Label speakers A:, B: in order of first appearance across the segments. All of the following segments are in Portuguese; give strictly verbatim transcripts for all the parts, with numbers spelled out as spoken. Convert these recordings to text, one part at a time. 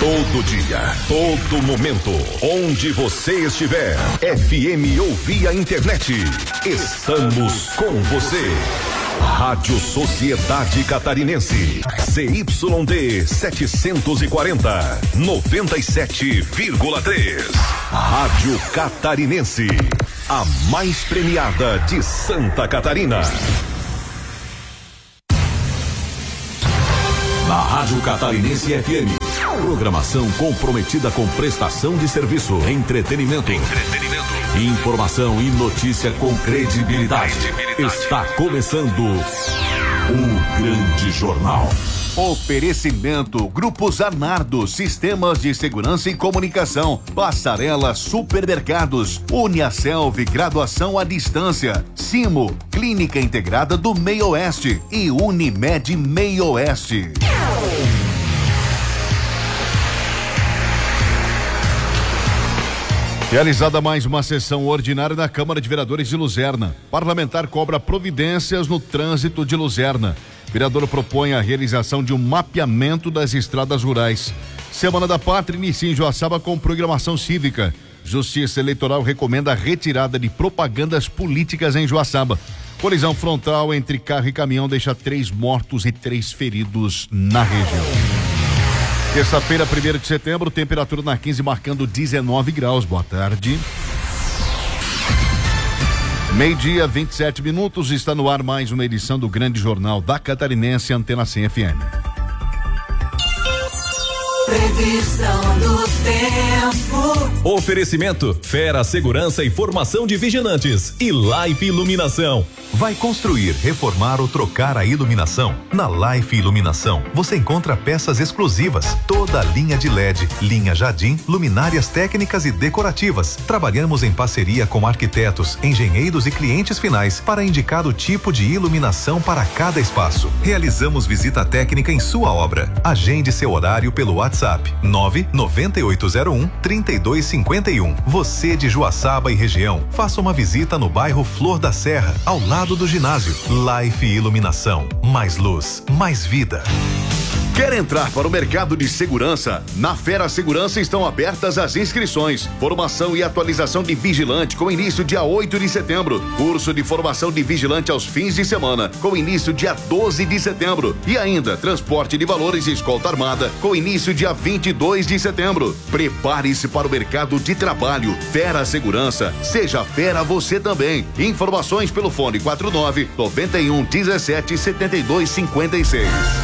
A: Todo dia, todo momento, onde você estiver. F M ou via internet. Estamos com você. Rádio Sociedade Catarinense. C Y D setecentos e quarenta, noventa e sete vírgula três. Rádio Catarinense. A mais premiada de Santa Catarina. Na Rádio Catarinense F M. Programação comprometida com prestação de serviço, entretenimento, entretenimento, informação e notícia com credibilidade. credibilidade. Está começando o Grande Jornal. Oferecimento Grupo Zanardo, Sistemas de Segurança e Comunicação, Passarela Supermercados, Uniaselv, Graduação à Distância, Simo, Clínica Integrada do Meio Oeste e Unimed Meio Oeste. Realizada mais uma sessão ordinária na Câmara de Vereadores de Luzerna. Parlamentar cobra providências no trânsito de Luzerna. Vereador propõe a realização de um mapeamento das estradas rurais. Semana da Pátria inicia em Joaçaba com programação cívica. Justiça Eleitoral recomenda a retirada de propagandas políticas em Joaçaba. Colisão frontal entre carro e caminhão deixa três mortos e três feridos na região. Terça-feira, primeiro de setembro, temperatura na quinze marcando dezenove graus. Boa tarde. Meio-dia, vinte e sete minutos, está no ar mais uma edição do Grande Jornal da Catarinense, Antena cem F M.
B: Previsão do tempo.
C: Oferecimento Fera Segurança e Formação de Vigilantes e Life Iluminação.
D: Vai construir, reformar ou trocar a iluminação? Na Life Iluminação você encontra peças exclusivas, toda a linha de L E D, linha Jardim, luminárias técnicas e decorativas. Trabalhamos em parceria com arquitetos, engenheiros e clientes finais para indicar o tipo de iluminação para cada espaço. Realizamos visita técnica em sua obra. Agende seu horário pelo WhatsApp nove nove oito zero um, três dois cinco um. Você de Joaçaba e região, faça uma visita no bairro Flor da Serra, ao lado do ginásio. Life Iluminação, mais luz, mais vida.
A: Quer entrar para o mercado de segurança? Na Fera Segurança estão abertas as inscrições. Formação e atualização de vigilante com início dia oito de setembro. Curso de formação de vigilante aos fins de semana com início dia doze de setembro. E ainda transporte de valores e escolta armada com início dia vinte e dois de setembro. Prepare-se para o mercado de trabalho. Fera Segurança. Seja fera você também. Informações pelo fone quatro nove nove um um sete sete dois cinco seis.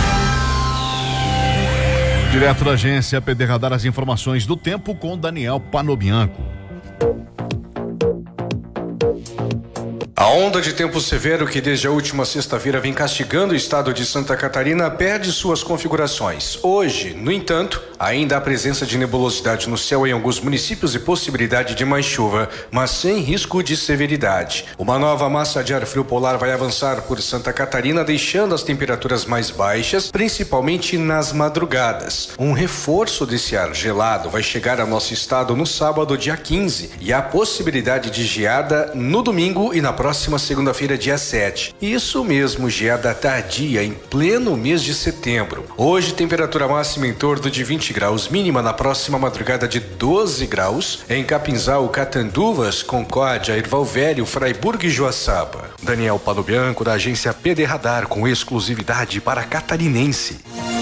A: Direto da agência P D Radar, as informações do tempo com Daniel Panobianco.
E: A onda de tempo severo que desde a última sexta-feira vem castigando o estado de Santa Catarina perde suas configurações. Hoje, no entanto, ainda há presença de nebulosidade no céu em alguns municípios e possibilidade de mais chuva, mas sem risco de severidade. Uma nova massa de ar frio polar vai avançar por Santa Catarina, deixando as temperaturas mais baixas, principalmente nas madrugadas. Um reforço desse ar gelado vai chegar ao nosso estado no sábado, dia quinze, e há possibilidade de geada no domingo e na próxima Próxima segunda-feira, dia sete. Isso mesmo, geada tardia em pleno mês de setembro. Hoje, temperatura máxima em torno de vinte graus, mínima na próxima madrugada de doze graus. Em Capinzal, Catanduvas, Concórdia, Erval Velho, Fraiburgo e Joaçaba. Daniel Panobianco, da agência P D Radar, com exclusividade para Catarinense.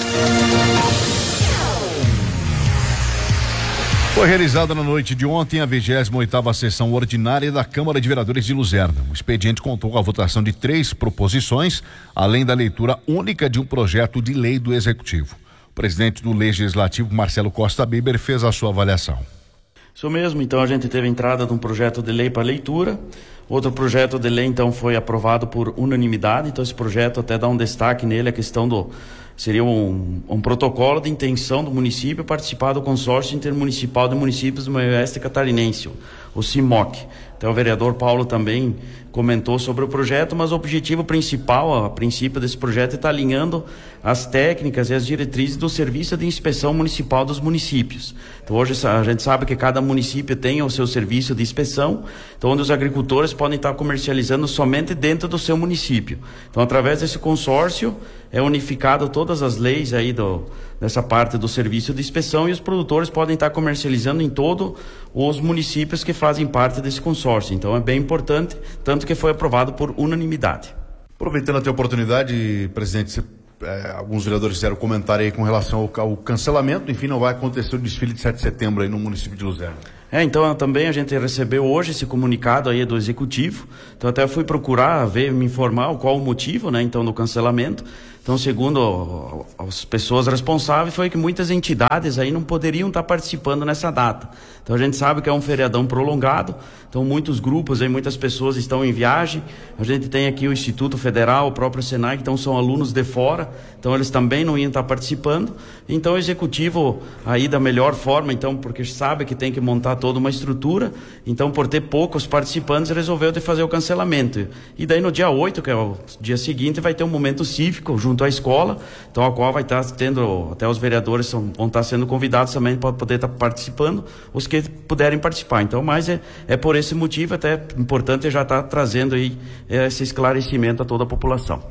A: Foi realizada na noite de ontem a vigésima oitava sessão ordinária da Câmara de Vereadores de Luzerna. O expediente contou com a votação de três proposições, além da leitura única de um projeto de lei do Executivo. O presidente do Legislativo, Marcelo Costa Biber, fez a sua avaliação.
F: Isso mesmo, então a gente teve a entrada de um projeto de lei para leitura. Outro projeto de lei, então, foi aprovado por unanimidade. Então esse projeto até dá um destaque nele, a questão do... Seria um, um protocolo de intenção do município participar do consórcio intermunicipal de municípios do meio oeste catarinense, o CIMOC. Até o vereador Paulo também comentou sobre o projeto, mas o objetivo principal, a princípio desse projeto, é estar alinhando as técnicas e as diretrizes do Serviço de Inspeção Municipal dos municípios. Então hoje a gente sabe que cada município tem o seu serviço de inspeção, então onde os agricultores podem estar comercializando somente dentro do seu município. Então através desse consórcio é unificado todas as leis aí do, dessa parte do serviço de inspeção e os produtores podem estar comercializando em todos os municípios que fazem parte desse consórcio. Então é bem importante, tanto que foi aprovado por unanimidade.
A: Aproveitando a tua oportunidade, presidente, você, é, alguns vereadores fizeram comentário aí com relação ao, ao cancelamento, enfim, não vai acontecer o desfile de sete de setembro aí no município de Luzerna.
F: É, então também a gente recebeu hoje esse comunicado aí do executivo, então até fui procurar ver, me informar qual o motivo, né, então do cancelamento. Então, segundo as pessoas responsáveis, foi que muitas entidades aí não poderiam estar participando nessa data. Então, a gente sabe que é um feriadão prolongado, então muitos grupos aí, muitas pessoas estão em viagem. A gente tem aqui o Instituto Federal, o próprio Senai, que então são alunos de fora, então eles também não iam estar participando. Então, o executivo aí da melhor forma, então, porque sabe que tem que montar toda uma estrutura, então, por ter poucos participantes, resolveu de fazer o cancelamento. E daí, no dia oito, que é o dia seguinte, vai ter um momento cívico junto à escola, então a qual vai estar tendo, até os vereadores são, vão estar sendo convidados também para poder estar participando, os que puderem participar. Então, mas é, é por esse motivo até importante já estar trazendo aí esse esclarecimento a toda a população.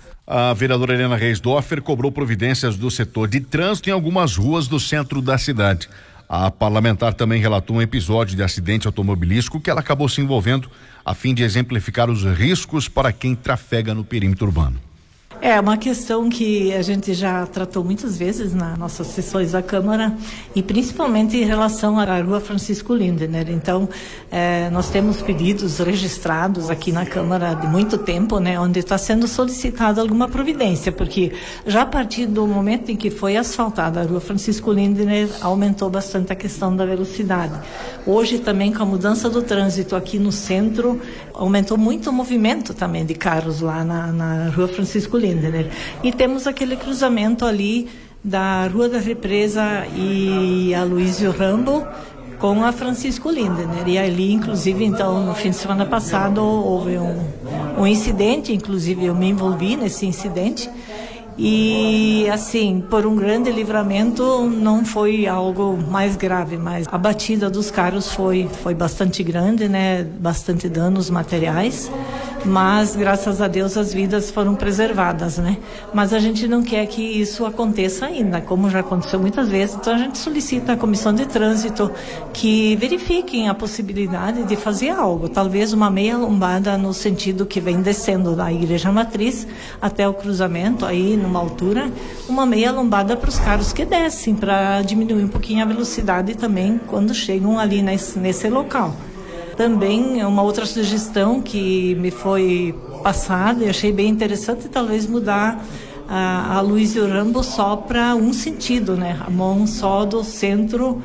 A: A vereadora Helena Reisdorfer cobrou providências do setor de trânsito em algumas ruas do centro da cidade. A parlamentar também relatou um episódio de acidente automobilístico que ela acabou se envolvendo a fim de exemplificar os riscos para quem trafega no perímetro urbano.
G: É uma questão que a gente já tratou muitas vezes nas nossas sessões da Câmara e principalmente em relação à Rua Francisco Lindner. Então, eh, nós temos pedidos registrados aqui na Câmara de muito tempo, né, onde está sendo solicitada alguma providência, porque já a partir do momento em que foi asfaltada a Rua Francisco Lindner, aumentou bastante a questão da velocidade. Hoje também com a mudança do trânsito aqui no centro, aumentou muito o movimento também de carros lá na, na Rua Francisco Lindner. E temos aquele cruzamento ali da Rua da Represa e a Luísio Rambo com a Francisco Lindner. E ali, inclusive, então, no fim de semana passado, houve um, um incidente, inclusive eu me envolvi nesse incidente. E assim, por um grande livramento, não foi algo mais grave, mas a batida dos carros foi, foi bastante grande, né? Bastante danos materiais, mas graças a Deus as vidas foram preservadas, né? Mas a gente não quer que isso aconteça ainda, como já aconteceu muitas vezes, então a gente solicita à Comissão de Trânsito que verifiquem a possibilidade de fazer algo, talvez uma meia lombada no sentido que vem descendo da Igreja Matriz até o cruzamento aí, numa altura, uma meia lombada para os carros que descem, para diminuir um pouquinho a velocidade também quando chegam ali nesse, nesse local. Também uma outra sugestão que me foi passada e achei bem interessante, talvez mudar a, a Luísio Rambo só para um sentido, né? A mão só do centro,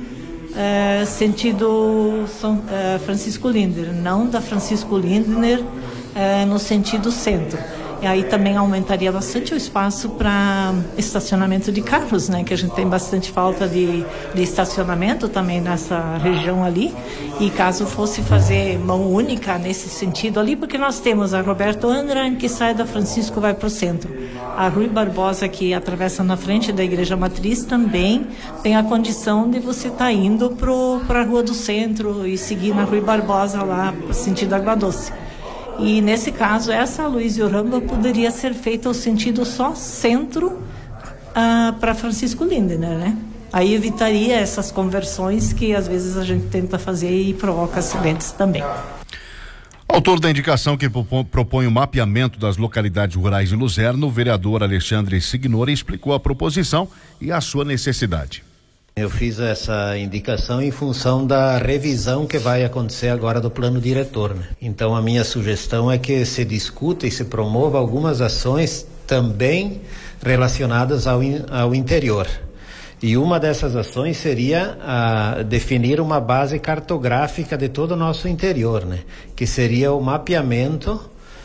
G: é, sentido São, é, Francisco Lindner, não da Francisco Lindner é, no sentido centro. E aí também aumentaria bastante o espaço para estacionamento de carros, né? Que a gente tem bastante falta de, de estacionamento também nessa região ali. E caso fosse fazer mão única nesse sentido ali, porque nós temos a Roberto Andran, que sai da Francisco e vai para o centro. A Rui Barbosa, que atravessa na frente da Igreja Matriz, também tem a condição de você estar tá indo para a Rua do Centro e seguir na Rui Barbosa lá, sentido Água Doce. E nesse caso, essa Luísio Rambo poderia ser feita no sentido só centro ah, para Francisco Lindner, né? Aí evitaria essas conversões que às vezes a gente tenta fazer e provoca acidentes também.
A: Autor da indicação que propõe o mapeamento das localidades rurais de Luzerna, o vereador Alexandre Signori explicou a proposição e a sua necessidade.
H: Eu fiz essa indicação em função da revisão que vai acontecer agora do plano diretor, né? Então a minha sugestão é que se discuta e se promova algumas ações também relacionadas ao, in, ao interior. E uma dessas ações seria a, definir uma base cartográfica de todo o nosso interior, né? Que seria o mapeamento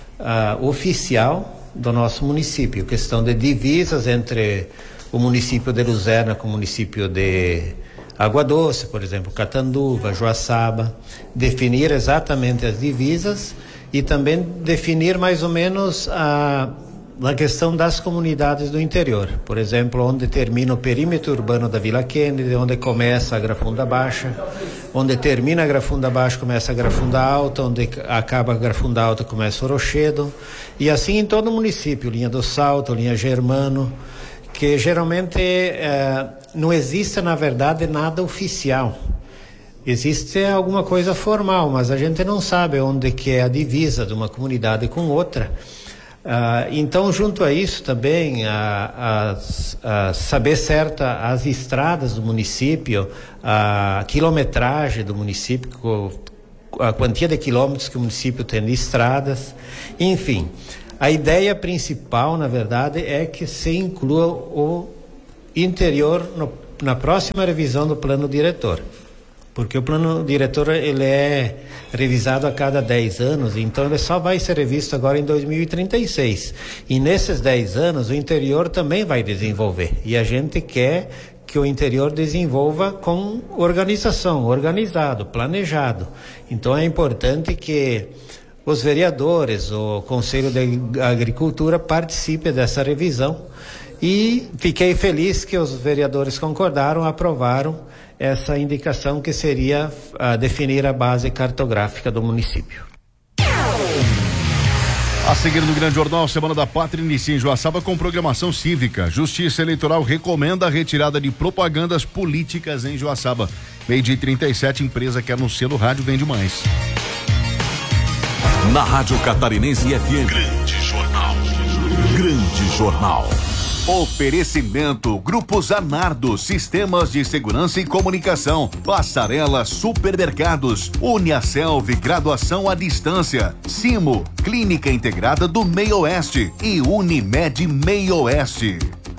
H: a, oficial do nosso município, questão de divisas entre o município de Luzerna com o município de Água Doce, por exemplo, Catanduva, Joaçaba, definir exatamente as divisas e também definir mais ou menos a, a questão das comunidades do interior. Por exemplo, onde termina o perímetro urbano da Vila Kennedy, onde começa a Grafunda Baixa, onde termina a Grafunda Baixa começa a Grafunda Alta, onde acaba a Grafunda Alta começa o Rochedo, e assim em todo o município, linha do Salto, linha Germano, que geralmente eh, não existe, na verdade, nada oficial. Existe alguma coisa formal, mas a gente não sabe onde que é a divisa de uma comunidade com outra. Ah, então, junto a isso também, a, a, a saber certa as estradas do município, a quilometragem do município, a quantia de quilômetros que o município tem de estradas, enfim. A ideia principal, na verdade, é que se inclua o interior no, na próxima revisão do plano diretor. Porque o plano diretor ele é revisado a cada dez anos, então ele só vai ser revisto agora em dois mil e trinta e seis. E nesses dez anos o interior também vai desenvolver. E a gente quer que o interior desenvolva com organização, organizado, planejado. Então é importante que os vereadores, o Conselho de Agricultura participe dessa revisão e fiquei feliz que os vereadores concordaram, aprovaram essa indicação que seria uh, definir a base cartográfica do município.
A: A seguir no Grande Jornal, Semana da Pátria inicia em Joaçaba com programação cívica. Justiça Eleitoral recomenda a retirada de propagandas políticas em Joaçaba. Meio-dia e trinta e sete, empresa que anuncia no rádio vende mais.
C: Na Rádio Catarinense F M. Grande Jornal. Grande Jornal.
A: Oferecimento Grupo Zanardo, Sistemas de Segurança e Comunicação, Passarela Supermercados, Uniaselv, Graduação à Distância, Simo, Clínica Integrada do Meio Oeste e Unimed Meio Oeste.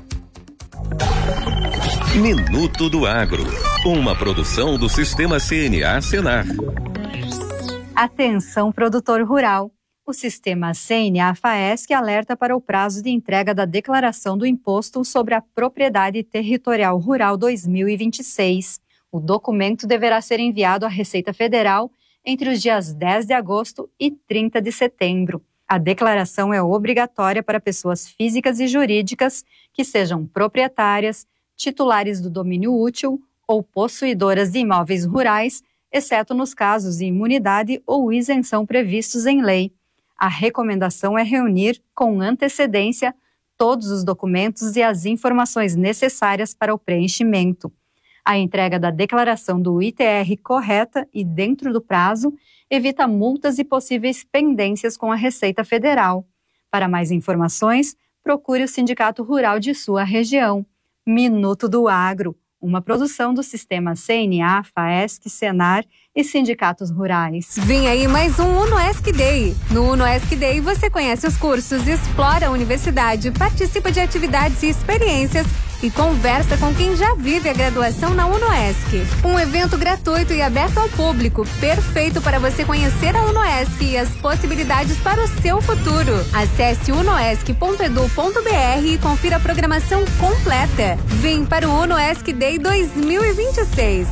C: Minuto do Agro, uma produção do Sistema C N A Senar.
I: Atenção, produtor rural. O sistema C N A FAESC alerta para o prazo de entrega da declaração do Imposto sobre a Propriedade Territorial Rural dois mil e vinte e seis. O documento deverá ser enviado à Receita Federal entre os dias dez de agosto e trinta de setembro. A declaração é obrigatória para pessoas físicas e jurídicas que sejam proprietárias, titulares do domínio útil ou possuidoras de imóveis rurais, exceto nos casos de imunidade ou isenção previstos em lei. A recomendação é reunir, com antecedência, todos os documentos e as informações necessárias para o preenchimento. A entrega da declaração do I T R correta e dentro do prazo evita multas e possíveis pendências com a Receita Federal. Para mais informações, procure o Sindicato Rural de sua região. Minuto do Agro, uma produção do Sistema C N A, FAESC, Senar e sindicatos rurais.
J: Vem aí mais um UnoESC Day. No UnoESC Day você conhece os cursos, explora a universidade, participa de atividades e experiências e conversa com quem já vive a graduação na UnoESC. Um evento gratuito e aberto ao público, perfeito para você conhecer a UnoESC e as possibilidades para o seu futuro. Acesse unoesc ponto edu ponto br e confira a programação completa. Vem para o UnoESC Day dois mil e vinte e seis.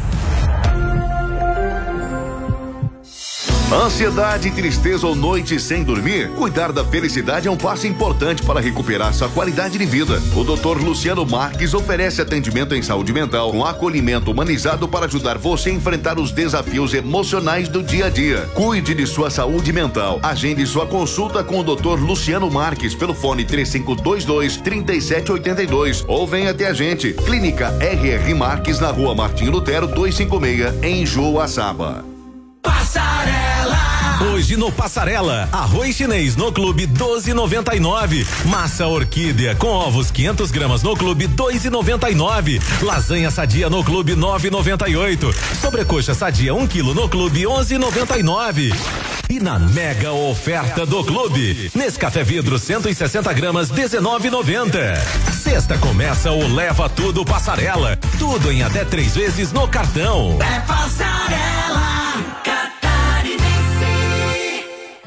A: Ansiedade, tristeza ou noite sem dormir? Cuidar da felicidade é um passo importante para recuperar sua qualidade de vida. O doutor Luciano Marques oferece atendimento em saúde mental com acolhimento humanizado para ajudar você a enfrentar os desafios emocionais do dia a dia. Cuide de sua saúde mental. Agende sua consulta com o doutor Luciano Marques pelo fone três cinco dois dois, três sete oito dois ou venha até a gente. Clínica R R Marques na rua Martim Lutero duzentos e cinquenta e seis em Joaçaba.
C: Passarela. Hoje no Passarela, arroz chinês no Clube doze e noventa e nove, massa orquídea com ovos quinhentas gramas no Clube dois e noventa e nove, lasanha sadia no Clube nove e noventa e oito, sobrecoxa sadia um quilo no Clube onze e noventa e nove. E na mega oferta do Clube, Nescafé Vidro cento e sessenta gramas dezenove e noventa. Sexta começa o Leva Tudo Passarela, tudo em até três vezes no cartão.
B: É Passarela.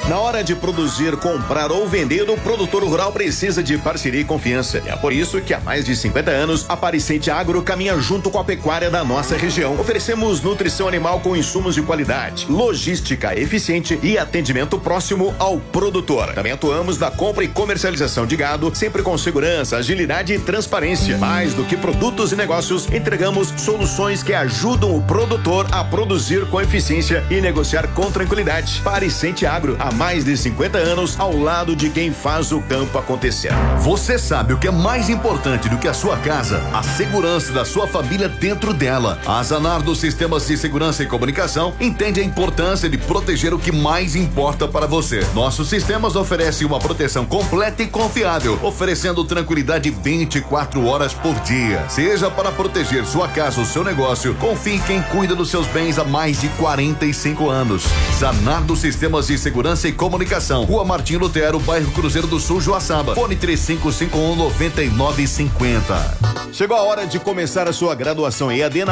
K: Na hora de produzir, comprar ou vender, o produtor rural precisa de parceria e confiança. É por isso que há mais de cinquenta anos, a Pariscente Agro caminha junto com a pecuária da nossa região. Oferecemos nutrição animal com insumos de qualidade, logística eficiente e atendimento próximo ao produtor. Também atuamos na compra e comercialização de gado, sempre com segurança, agilidade e transparência. Mais do que produtos e negócios, entregamos soluções que ajudam o produtor a produzir com eficiência e negociar com tranquilidade. Pariscente Agro, há mais de cinquenta anos, ao lado de quem faz o campo acontecer.
A: Você sabe o que é mais importante do que a sua casa? A segurança da sua família dentro dela. A Zanardo Sistemas de Segurança e Comunicação entende a importância de proteger o que mais importa para você. Nossos sistemas oferecem uma proteção completa e confiável, oferecendo tranquilidade vinte e quatro horas por dia. Seja para proteger sua casa ou seu negócio, confie em quem cuida dos seus bens há mais de quarenta e cinco anos. Zanardo Sistemas de Segurança e Comunicação, Rua Martim Lutero, bairro Cruzeiro do Sul, Joaçaba. Fone três cinco cinco um, nove nove cinco zero.
K: Chegou a hora de começar a sua graduação em E A D na